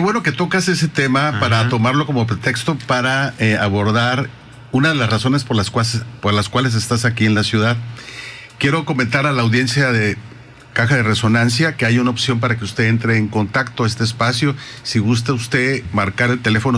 bueno que tocas ese tema para tomarlo como pretexto para abordar una de las razones por las cuales estás aquí en la ciudad. Quiero comentar a la audiencia de Caja de Resonancia que hay una opción para que usted entre en contacto a este espacio. Si gusta usted marcar el teléfono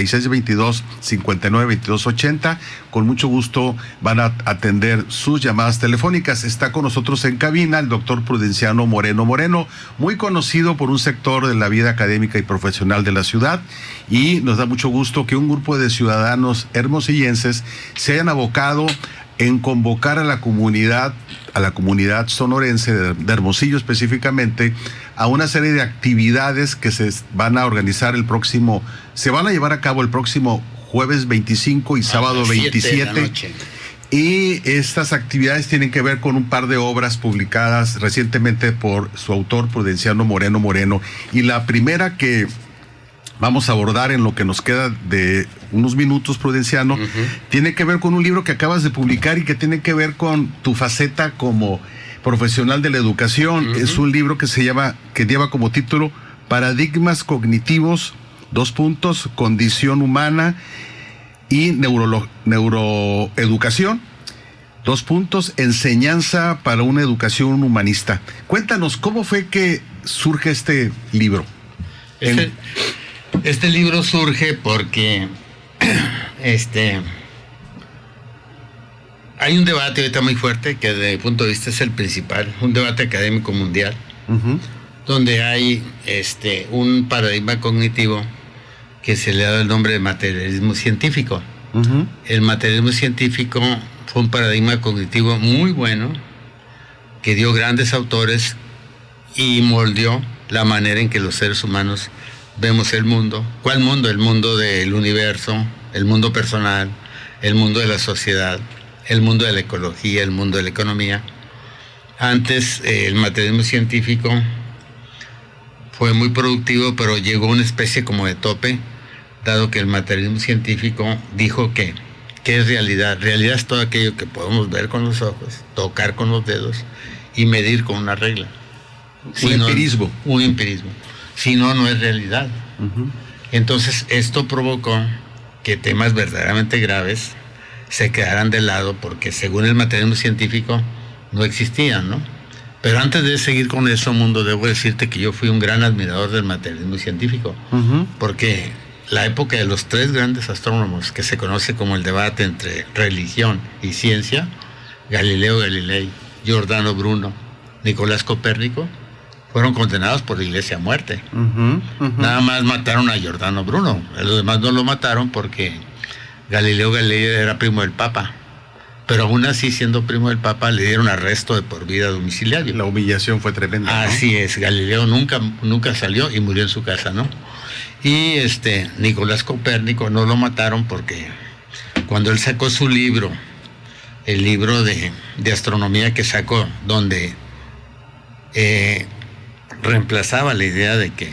6622-592280, con mucho gusto van a atender sus llamadas telefónicas. Está con nosotros en cabina el doctor Prudenciano Moreno Moreno, muy conocido por un sector de la vida académica y profesional de la ciudad, y nos da mucho gusto que un grupo de ciudadanos hermosillenses se hayan abocado en convocar a la comunidad sonorense de Hermosillo específicamente, a una serie de actividades que se van a organizar se van a llevar a cabo el próximo jueves 25 y sábado 27. Y estas actividades tienen que ver con un par de obras publicadas recientemente por su autor, Prudenciano Moreno Moreno. Y la primera que vamos a abordar en lo que nos queda de unos minutos, Prudenciano, tiene que ver con un libro que acabas de publicar y que tiene que ver con tu faceta como profesional de la educación. Es un libro que lleva como título Paradigmas Cognitivos, condición humana y neuroeducación, enseñanza para una educación humanista. Cuéntanos, ¿cómo fue que surge este libro? Este libro surge porque hay un debate ahorita muy fuerte que desde mi punto de vista es el principal, un debate académico mundial, donde hay un paradigma cognitivo que se le ha dado el nombre de materialismo científico. El materialismo científico fue un paradigma cognitivo muy bueno que dio grandes autores y moldeó la manera en que los seres humanos vemos el mundo. ¿Cuál mundo? El mundo del universo, el mundo personal, el mundo de la sociedad, el mundo de la ecología, el mundo de la economía. Antes el materialismo científico fue muy productivo, pero llegó a una especie como de tope, dado que el materialismo científico dijo que ¿qué es realidad? Realidad es todo aquello que podemos ver con los ojos, tocar con los dedos y medir con una regla. Un empirismo. Un empirismo. Si no, no es realidad. Entonces, esto provocó que temas verdaderamente graves se quedaran de lado, porque según el materialismo científico no existían, ¿no? Pero antes de seguir con eso, Mundo, debo decirte que yo fui un gran admirador del materialismo científico, porque la época de los tres grandes astrónomos, que se conoce como el debate entre religión y ciencia, Galileo Galilei, Giordano Bruno, Nicolás Copérnico, fueron condenados por la Iglesia a muerte. Nada más mataron a Giordano Bruno. Los demás no lo mataron porque Galileo Galilei era primo del Papa. Pero aún así, siendo primo del Papa, le dieron arresto de por vida domiciliario. La humillación fue tremenda, ¿no? Así es. Galileo nunca salió y murió en su casa, ¿no? Y Nicolás Copérnico no lo mataron porque cuando él sacó su libro, el libro de astronomía que sacó, donde reemplazaba la idea de que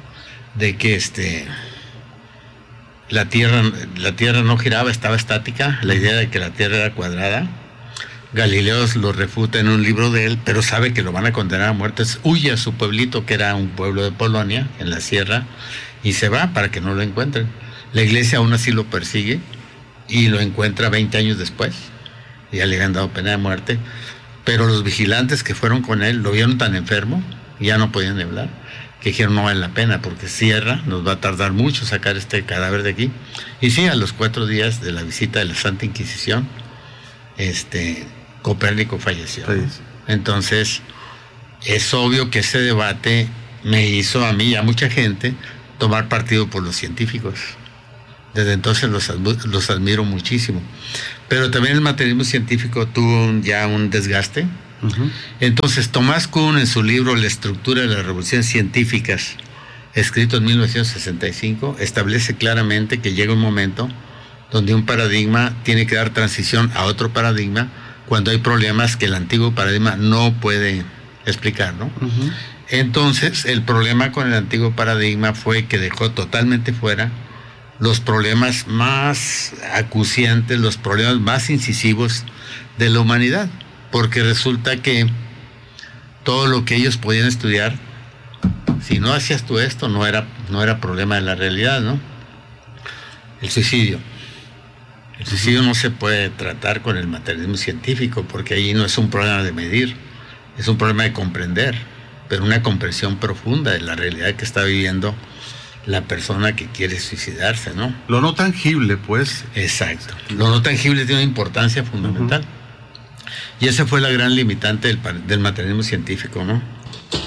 la Tierra no giraba, estaba estática, la idea de que la Tierra era cuadrada. Galileo lo refuta en un libro de él, pero sabe que lo van a condenar a muerte. Huye a su pueblito, que era un pueblo de Polonia, en la sierra, y se va para que no lo encuentren. La Iglesia aún así lo persigue y lo encuentra 20 años después. Ya le habían dado pena de muerte, pero los vigilantes que fueron con él lo vieron tan enfermo, ya no podían hablar, que dijeron no vale la pena porque cierra, nos va a tardar mucho sacar este cadáver de aquí. Y sí, a los 4 días de la visita de la Santa Inquisición, Copérnico falleció. Sí. Entonces, es obvio que ese debate me hizo a mí y a mucha gente tomar partido por los científicos. Desde entonces los admiro muchísimo. Pero también el materialismo científico tuvo ya un desgaste. Entonces, Tomás Kuhn, en su libro La estructura de las revoluciones científicas, escrito en 1965, establece claramente que llega un momento donde un paradigma tiene que dar transición a otro paradigma cuando hay problemas que el antiguo paradigma no puede explicar, ¿no? Entonces, el problema con el antiguo paradigma fue que dejó totalmente fuera los problemas más acuciantes, los problemas más incisivos de la humanidad, porque resulta que todo lo que ellos podían estudiar Si no hacías tú esto, no era problema de la realidad, ¿no? El suicidio. El suicidio no se puede tratar con el materialismo científico, porque ahí no es un problema de medir, es un problema de comprender, pero una comprensión profunda de la realidad que está viviendo la persona que quiere suicidarse, ¿no? Lo no tangible, pues. Exacto. Lo no tangible tiene una importancia fundamental. Y esa fue la gran limitante del materialismo científico, ¿no?